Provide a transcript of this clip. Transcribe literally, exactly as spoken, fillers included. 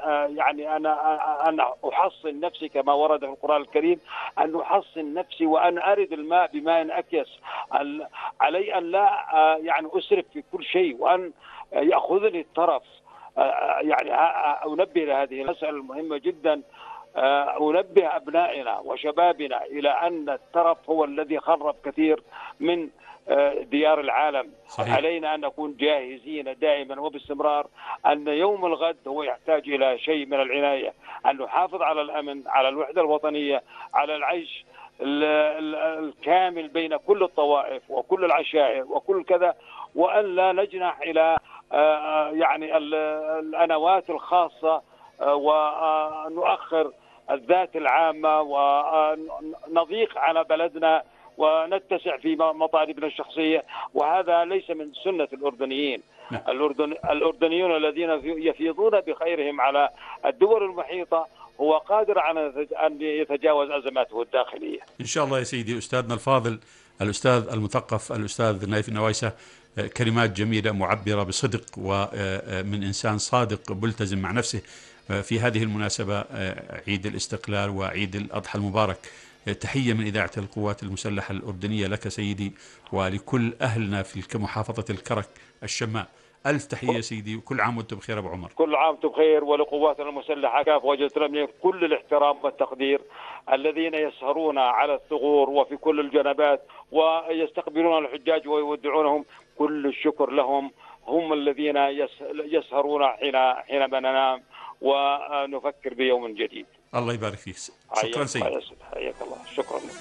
يعني أنا أن أحصن نفسي كما ورد في القرآن الكريم، أن أحصن نفسي وأن أرد الماء بماء أكيس. علي أن لا يعني أسرف في كل شيء، وأن يأخذني الترف. يعني أنبه لهذه المسألة المهمة جدا، أنبه أبنائنا وشبابنا إلى أن الترف هو الذي خرب كثير من ديار العالم. صحيح. علينا أن نكون جاهزين دائما وباستمرار، أن يوم الغد هو يحتاج إلى شيء من العناية، أن نحافظ على الأمن، على الوحدة الوطنية، على العيش الكامل بين كل الطوائف وكل العشائر وكل كذا، وأن لا نجنح إلى يعني الأنوات الخاصة ونؤخر الذات العامة ونضيق على بلدنا ونتسع في مطالبنا الشخصية. وهذا ليس من سنة الأردنيين. الأردن الأردنيون الذين يفيضون بخيرهم على الدول المحيطة هو قادر على أن يتجاوز أزماته الداخلية إن شاء الله. يا سيدي أستاذنا الفاضل الأستاذ المثقف الأستاذ نايف النوايسة، كلمات جميلة معبرة بصدق ومن إنسان صادق ملتزم مع نفسه في هذه المناسبة، عيد الاستقلال وعيد الأضحى المبارك. تحية من إذاعة القوات المسلحة الأردنية لك سيدي ولكل أهلنا في كمحافظة الكرك الشماء. ألف تحية سيدي، وكل عام وأنتم بخير أبو عمر. كل عام وأنتم بخير، ولقواتنا المسلحة كافة وجهة الأمنية كل الاحترام والتقدير، الذين يسهرون على الثغور وفي كل الجنبات ويستقبلون الحجاج ويودعونهم. كل الشكر لهم، هم الذين يسهرون حين حينما ننام ونفكر بيوم جديد. الله يبارك فيك. شكرا سيدي. حياك الله. شكرا.